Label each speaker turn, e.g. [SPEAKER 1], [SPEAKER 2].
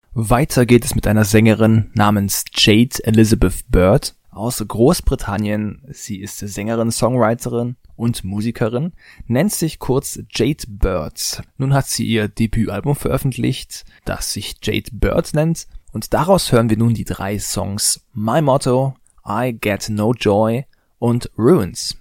[SPEAKER 1] Weiter geht es mit einer Sängerin namens Jade Elizabeth Bird aus Großbritannien. Sie ist Sängerin, Songwriterin und Musikerin, nennt sich kurz Jade Bird. Nun hat sie ihr Debütalbum veröffentlicht, das sich Jade Bird nennt, und daraus hören wir nun die 3 Songs My Motto, I Get No Joy und Ruins.